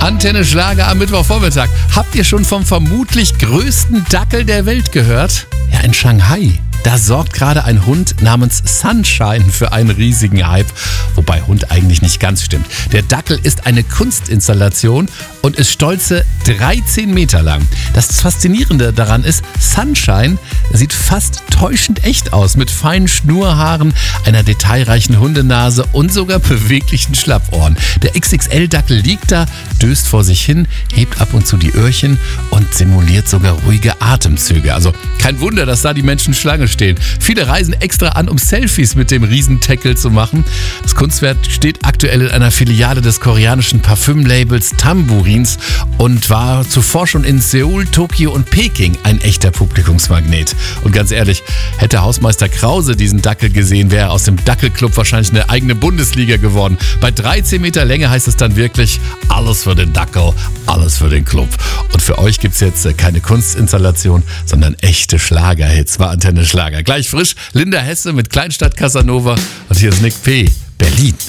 Antenne Schlager am Mittwochvormittag. Habt ihr schon vom vermutlich größten Dackel der Welt gehört? Ja, in Shanghai. Da sorgt gerade ein Hund namens Sunshine für einen riesigen Hype. Wobei Hund eigentlich nicht ganz stimmt. Der Dackel ist eine Kunstinstallation und ist stolze 13 Meter lang. Das Faszinierende daran ist, Sunshine sieht fast täuschend echt aus. Mit feinen Schnurrhaaren, einer detailreichen Hundenase und sogar beweglichen Schlappohren. Der XXL-Dackel liegt da, döst vor sich hin, hebt ab und zu die Öhrchen und simuliert sogar ruhige Atemzüge. Also kein Wunder, dass da die Menschen Schlange stehen. Viele reisen extra an, um Selfies mit dem Riesentackle zu machen. Das Kunstwerk steht aktuell in einer Filiale des koreanischen Parfümlabels Tambourins und war zuvor schon in Seoul, Tokio und Peking ein echter Publikumsmagnet. Und ganz ehrlich, hätte Hausmeister Krause diesen Dackel gesehen, wäre aus dem Dackelclub wahrscheinlich eine eigene Bundesliga geworden. Bei 13 Meter Länge heißt es dann wirklich, alles für den Dackel, alles für den Club. Und für euch gibt's jetzt keine Kunstinstallation, sondern echte Schlagerhits. War Antenne Schlager. Gleich frisch, Linda Hesse mit Kleinstadt Casanova und hier ist Nick P., Berlin.